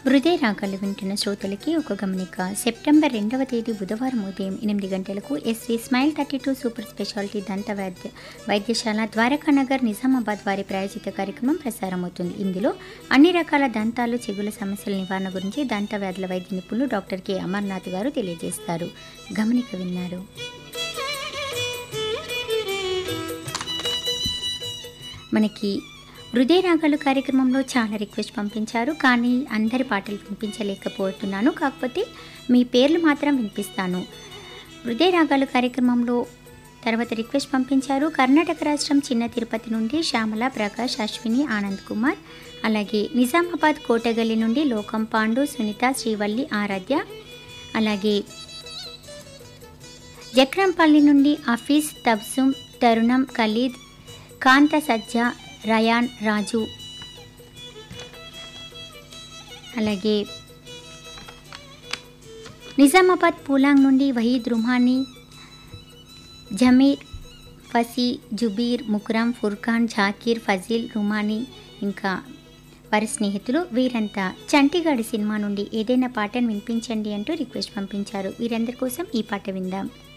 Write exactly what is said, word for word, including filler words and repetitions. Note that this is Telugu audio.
హృదయ రాగాలు వింటున్న శ్రోతలకి ఒక గమనిక. సెప్టెంబర్ రెండవ తేదీ బుధవారం ఉదయం ఎనిమిది గంటలకు SV smile thirty two super speciality దంత వైద్య వైద్యశాల ద్వారకానగర్ నిజామాబాద్ వారి ప్రాయోజిత కార్యక్రమం ప్రసారమవుతుంది. ఇందులో అన్ని రకాల దంతాలు చెగుల సమస్యల నివారణ గురించి దంత వ్యాధుల వైద్య నిపుణులు డాక్టర్ కె అమర్నాథ్ గారు తెలియజేస్తారు. గమనిక విన్నారు. మనకి హృదయ రాగాలు కార్యక్రమంలో చాలా రిక్వెస్ట్ పంపించారు, కానీ అందరి పాటలు వినిపించలేకపోతున్నాను. కాకపోతే మీ పేర్లు మాత్రం వినిపిస్తాను. హృదయ రాగాలు కార్యక్రమంలో తర్వాత రిక్వెస్ట్ పంపించారు కర్ణాటక రాష్ట్రం చిన్న తిరుపతి నుండి శ్యామల, ప్రకాష్, అశ్విని, ఆనంద్ కుమార్, అలాగే నిజామాబాద్ కోటగల్లి నుండి లోకం పాండు, సునీత, శ్రీవల్లి, ఆరాధ్య, అలాగే జక్రంపల్లి నుండి ఆఫీస్, తబ్సుమ్, తరుణం, ఖలీద్, కాంత, సజ్జ, రయాన్, రాజు, అలాగే నిజామాబాద్ పూలాంగ్ నుండి వహీద్, రుమానీ, జమీర్, ఫసీ, జుబీర్, ముక్రమ్, ఫుర్ఖాన్, జాకీర్, ఫజీల్, రుమానీ, ఇంకా వారి స్నేహితులు వీరంతా చంటిగాడి సినిమా నుండి ఏదైనా పాటను వినిపించండి అంటూ రిక్వెస్ట్ పంపించారు. వీరందరి కోసం ఈ పాట విందాం.